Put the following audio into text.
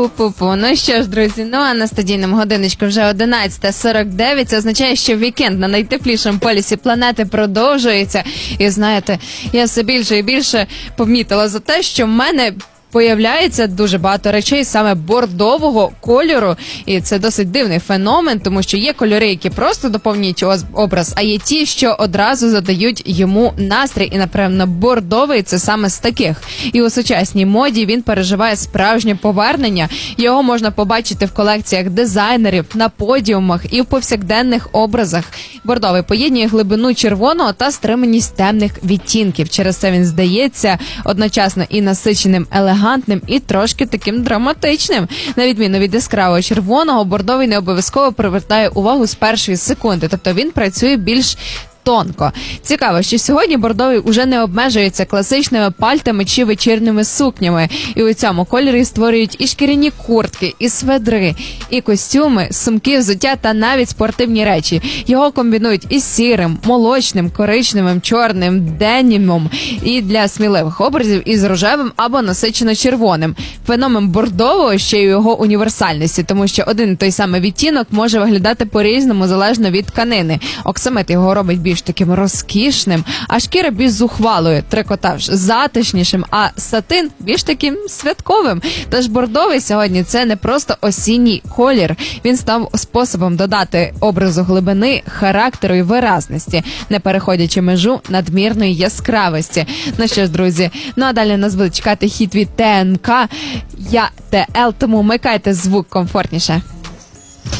Пу-пу-пу. Ну що ж, друзі, а на студійному годиночку вже 11:49. Це означає, що вікенд на найтеплішому полюсі планети продовжується. І знаєте, я все більше і більше помітила за те, що в мене появляється дуже багато речей саме бордового кольору, і це досить дивний феномен, тому що є кольори, які просто доповнюють образ, а є ті, що одразу задають йому настрій, і, напевно, бордовий – це саме з таких. І у сучасній моді він переживає справжнє повернення, його можна побачити в колекціях дизайнерів, на подіумах і в повсякденних образах. Бордовий поєднує глибину червоного та стриманість темних відтінків. Через це він здається одночасно і насиченим, елегантним, і трошки таким драматичним. На відміну від яскравого червоного, бордовий не обов'язково привертає увагу з першої секунди, тобто він працює більш тонко. Цікаво, що сьогодні бордовий уже не обмежується класичними пальтами чи вечірніми сукнями. І у цьому кольорі створюють і шкіряні куртки, і сведри, і костюми, сумки, взуття та навіть спортивні речі. Його комбінують із сірим, молочним, коричневим, чорним, денімом, і для сміливих образів із рожевим або насичено-червоним. Феномен бордового ще й у його універсальності, тому що один і той самий відтінок може виглядати по-різному залежно від тканини. Оксамит його робить більш таким розкішним, а шкіра більш зухвалою, трикотаж затишнішим, а сатин більш таким святковим. Тож бордовий сьогодні – це не просто осінній колір. Він став способом додати образу глибини, характеру і виразності, не переходячи межу надмірної яскравості. Ну що ж, друзі, а далі нас буде чекати хіт від ТНК «Я ТЛ», тому вмикайте звук комфортніше.